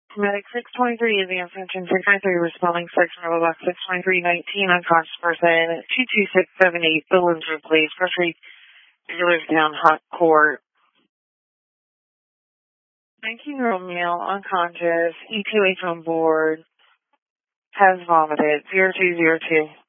Medic 623, advanced engine 693, responding section of box 62319, unconscious person, 22678, balloons replaced, grocery dealers down, hot court. 19-year-old male, unconscious, E2H on board, has vomited, 0202.